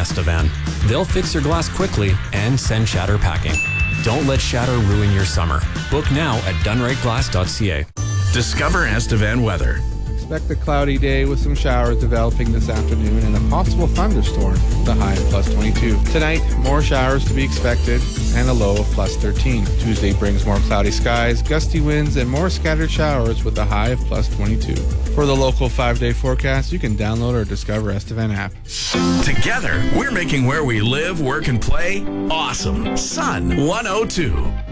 Estevan. They'll fix your glass quickly and send Shatter packing. Don't let Shatter ruin your summer. Book now at dunrightglass.ca. Discover Estevan weather. Expect a cloudy day with some showers developing this afternoon and a possible thunderstorm, the high of plus 22. Tonight, more showers to be expected and a low of plus 13. Tuesday brings more cloudy skies, gusty winds, and more scattered showers with a high of plus 22. For the local 5-day forecast, you can download our Discover Estevan app. Together, we're making where we live, work, and play awesome. Sun 102.